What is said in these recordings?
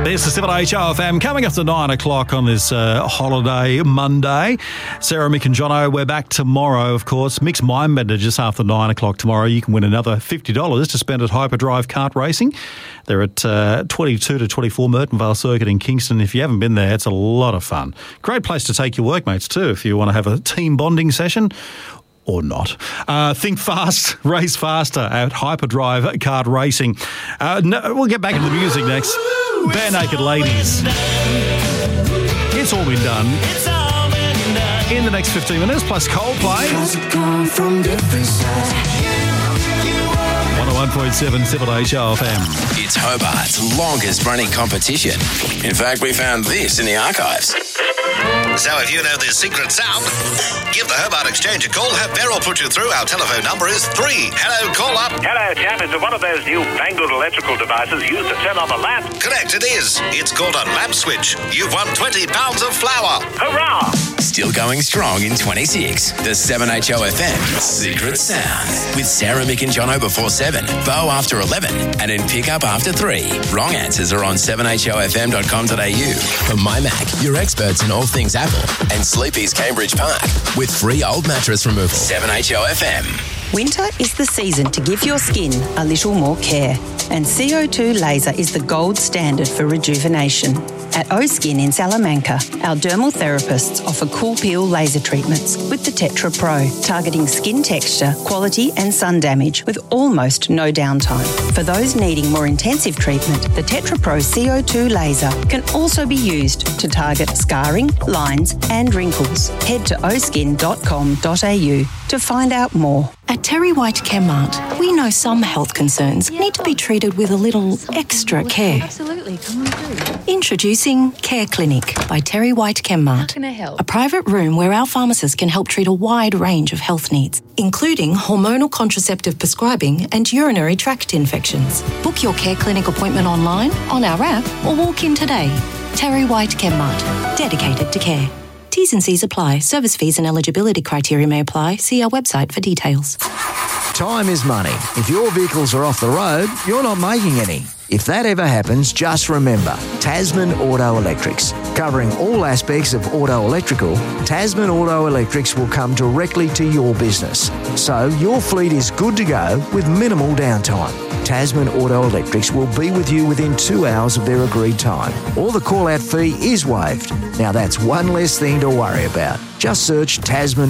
This is 7HOFM coming up to 9 o'clock on this holiday Monday. Sarah, Mick and Jono, we're back tomorrow, of course. Mick's Mindbender just after 9 o'clock tomorrow. You can win another $50 to spend at Hyperdrive Kart Racing. They're at 22 to 24 Mertonvale Circuit in Kingston. If you haven't been there, it's a lot of fun. Great place to take your workmates too if you want to have a team bonding session. Or not. Think fast, race faster at Hyperdrive Kart Racing. We'll get back into the music next. Bare Naked Ladies. It's all been done. In the next 15 minutes, plus Coldplay. 101.7 7HOFM. It's Hobart's longest running competition. In fact, we found this in the archives. So if you know this secret sound, give the Hobart Exchange a call. Have Beryl put you through. Our telephone number is 3. Hello, call up. Hello, chap. Is it one of those new fangled electrical devices used to turn on the lamp? Correct, it is. It's called a lamp switch. You've won 20 pounds of flour. Hurrah! Still going strong in 26. The 7HOFM Secret Sound. With Sarah, Mick and Jono before 7, Bo after 11, and in pickup after 3. Wrong answers are on 7HOFM.com.au. From My Mac, your experts in all things Apple, and Sleepy's Cambridge Park, with free old mattress removal. 7HOFM. Winter is the season to give your skin a little more care, and CO2 laser is the gold standard for rejuvenation. At O-Skin in Salamanca, our dermal therapists offer Cool Peel laser treatments with the Tetra Pro, targeting skin texture, quality and sun damage with almost no downtime. For those needing more intensive treatment, the Tetra Pro CO2 laser can also be used to target scarring, lines and wrinkles. Head to oskin.com.au to find out more. At Terry White Chemmart, we know some health concerns need to be treated with a little extra care. Absolutely, come on through. Introducing Care Clinic by Terry White Chemmart. How can I help? A private room where our pharmacists can help treat a wide range of health needs, including hormonal contraceptive prescribing and urinary tract infections. Book your Care Clinic appointment online, on our app, or walk in today. Terry White Chemmart, dedicated to care. T's and C's apply. Service fees and eligibility criteria may apply. See our website for details. Time is money. If your vehicles are off the road, you're not making any. If that ever happens, just remember Tasman Auto Electrics. Covering all aspects of auto electrical, Tasman Auto Electrics will come directly to your business. So your fleet is good to go with minimal downtime. Tasman Auto Electrics will be with you within 2 hours of their agreed time. Or the call-out fee is waived. Now that's one less thing to worry about. Just search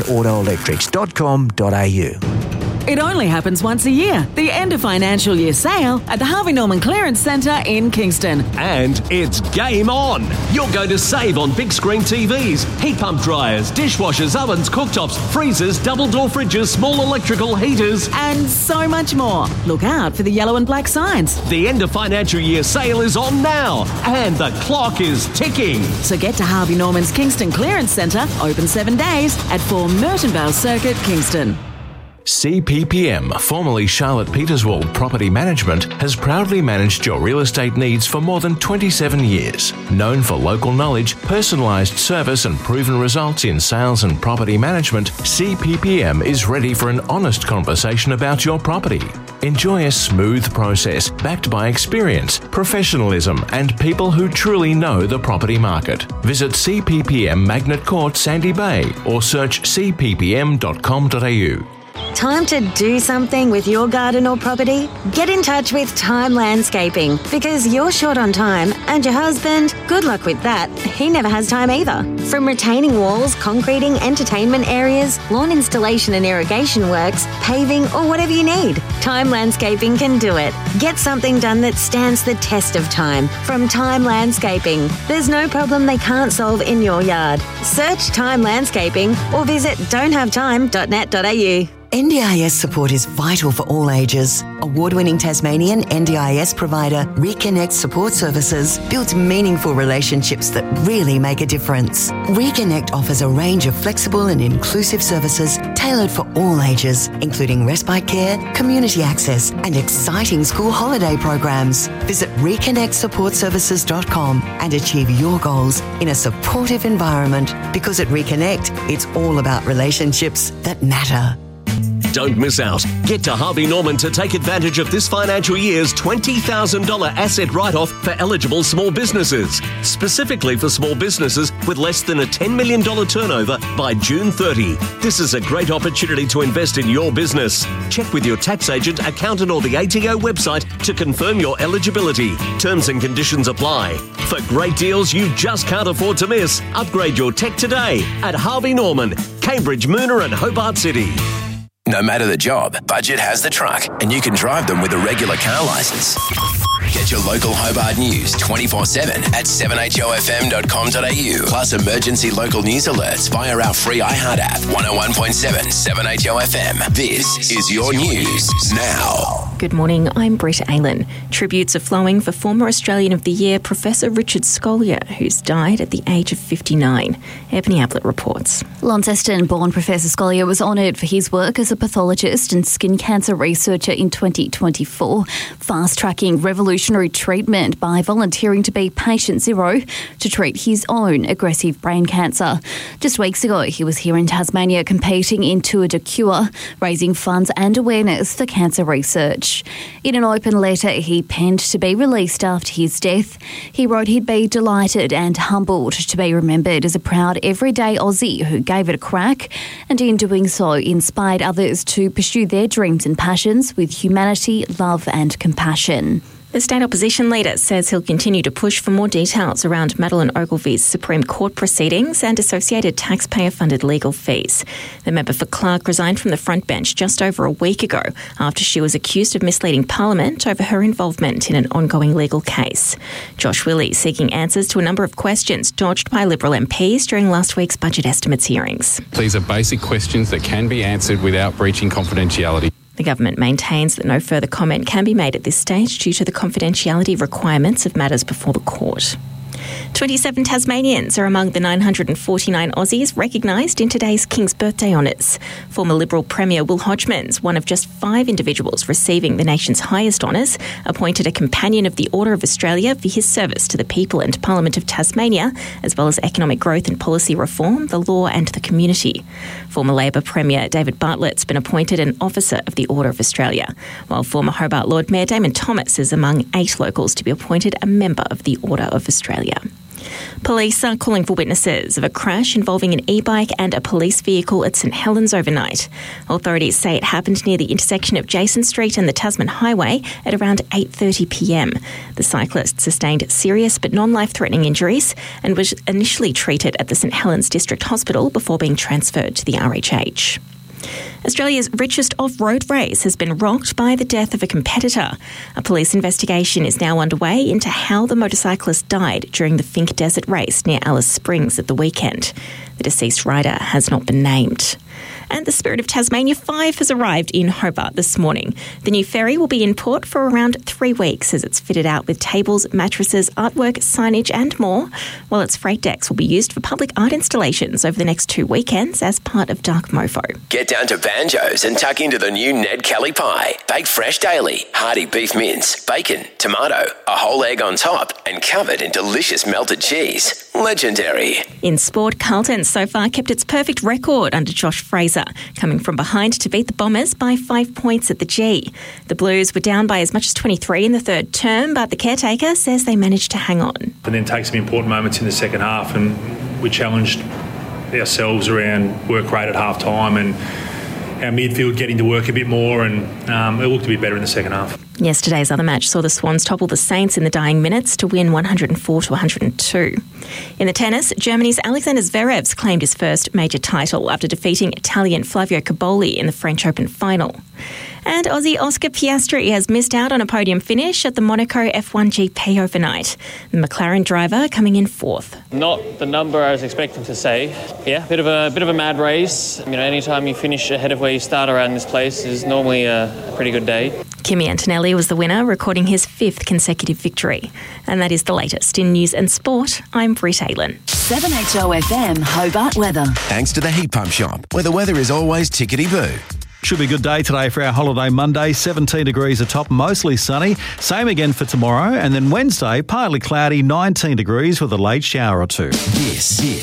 tasmanautoelectrics.com.au. It only happens once a year, the end of financial year sale at the Harvey Norman Clearance Centre in Kingston. And it's game on. You're going to save on big screen TVs, heat pump dryers, dishwashers, ovens, cooktops, freezers, double door fridges, small electrical heaters. And so much more. Look out for the yellow and black signs. The end of financial year sale is on now and the clock is ticking. So get to Harvey Norman's Kingston Clearance Centre, open 7 days at 4 Mertonvale Circuit, Kingston. CPPM, formerly Charlotte Peterswald Property Management, has proudly managed your real estate needs for more than 27 years. Known for local knowledge, personalised service and proven results in sales and property management, CPPM is ready for an honest conversation about your property. Enjoy a smooth process backed by experience, professionalism and people who truly know the property market. Visit CPPM Magnet Court, Sandy Bay or search cppm.com.au. Time to do something with your garden or property? Get in touch with Time Landscaping because you're short on time and your husband, good luck with that, he never has time either. From retaining walls, concreting, entertainment areas, lawn installation and irrigation works, paving or whatever you need, Time Landscaping can do it. Get something done that stands the test of time from Time Landscaping. There's no problem they can't solve in your yard. Search Time Landscaping or visit don'thavetime.net.au. NDIS support is vital for all ages. Award-winning Tasmanian NDIS provider Reconnect Support Services builds meaningful relationships that really make a difference. Reconnect offers a range of flexible and inclusive services tailored for all ages, including respite care, community access, and exciting school holiday programs. Visit reconnectsupportservices.com and achieve your goals in a supportive environment because at Reconnect, it's all about relationships that matter. Don't miss out. Get to Harvey Norman to take advantage of this financial year's $20,000 asset write-off for eligible small businesses, specifically for small businesses with less than a $10 million turnover by June 30. This is a great opportunity to invest in your business. Check with your tax agent, accountant or the ATO website to confirm your eligibility. Terms and conditions apply. For great deals you just can't afford to miss, upgrade your tech today at Harvey Norman, Cambridge, Moona and Hobart City. No matter the job, Budget has the truck and you can drive them with a regular car licence. Get your local Hobart news 24/7 at 7hofm.com.au. Plus emergency local news alerts via our free iHeart app. 101.7 7HOFM. This is your news now. Good morning, I'm Britt Aylan. Tributes are flowing for former Australian of the Year Professor Richard Scolyer, who's died at the age of 59. Ebony Ablett reports. Launceston-born Professor Scolyer was honoured for his work as a pathologist and skin cancer researcher in 2024, fast-tracking revolutionary treatment by volunteering to be patient zero to treat his own aggressive brain cancer. Just weeks ago, he was here in Tasmania competing in Tour de Cure, raising funds and awareness for cancer research. In an open letter he penned to be released after his death, he wrote he'd be delighted and humbled to be remembered as a proud everyday Aussie who gave it a crack and in doing so inspired others to pursue their dreams and passions with humanity, love and compassion. The state opposition leader says he'll continue to push for more details around Madeleine Ogilvy's Supreme Court proceedings and associated taxpayer-funded legal fees. The member for Clark resigned from the front bench just over a week ago after she was accused of misleading Parliament over her involvement in an ongoing legal case. Josh Willey seeking answers to a number of questions dodged by Liberal MPs during last week's budget estimates hearings. These are basic questions that can be answered without breaching confidentiality. The government maintains that no further comment can be made at this stage due to the confidentiality requirements of matters before the court. 27 Tasmanians are among the 949 Aussies recognised in today's King's Birthday honours. Former Liberal Premier Will Hodgmans, one of just 5 individuals receiving the nation's highest honours, appointed a Companion of the Order of Australia for his service to the people and Parliament of Tasmania, as well as economic growth and policy reform, the law and the community. Former Labor Premier David Bartlett's been appointed an Officer of the Order of Australia, while former Hobart Lord Mayor Damon Thomas is among 8 locals to be appointed a member of the Order of Australia. Police are calling for witnesses of a crash involving an e-bike and a police vehicle at St Helens overnight. Authorities say it happened near the intersection of Jason Street and the Tasman Highway at around 8:30pm. The cyclist sustained serious but non-life-threatening injuries and was initially treated at the St Helens District Hospital before being transferred to the RHH. Australia's richest off-road race has been rocked by the death of a competitor. A police investigation is now underway into how the motorcyclist died during the Finke Desert race near Alice Springs at the weekend. The deceased rider has not been named. And the Spirit of Tasmania 5 has arrived in Hobart this morning. The new ferry will be in port for around 3 weeks as it's fitted out with tables, mattresses, artwork, signage and more, while its freight decks will be used for public art installations over the next 2 weekends as part of Dark Mofo. Get down to Banjo's and tuck into the new Ned Kelly pie. Baked fresh daily, hearty beef mince, bacon, tomato, a whole egg on top and covered in delicious melted cheese. Legendary. In sport, Carlton so far kept its perfect record under Josh Fraser, coming from behind to beat the Bombers by 5 points at the G. The Blues were down by as much as 23 in the third term, but the caretaker says they managed to hang on. And then take some important moments in the second half, and we challenged ourselves around work rate at half time and our midfield getting to work a bit more, and it looked a bit better in the second half. Yesterday's other match saw the Swans topple the Saints in the dying minutes to win 104-102. In the tennis, Germany's Alexander Zverev's claimed his first major title after defeating Italian Flavio Caboli in the French Open final. And Aussie Oscar Piastri has missed out on a podium finish at the Monaco F1 GP overnight. The McLaren driver coming in 4th. Not the number I was expecting to say. Yeah, bit of a mad race. You know, anytime you finish ahead of where you start around this place is normally a pretty good day. Kimi Antonelli was the winner, recording his 5th consecutive victory. And that is the latest in news and sport. I'm Britt Aylan. 7HOFM Hobart weather. Thanks to the Heat Pump Shop, where the weather is always tickety-boo. Should be a good day today for our holiday Monday. 17 degrees atop, mostly sunny. Same again for tomorrow. And then Wednesday, partly cloudy, 19 degrees with a late shower or two. Yes.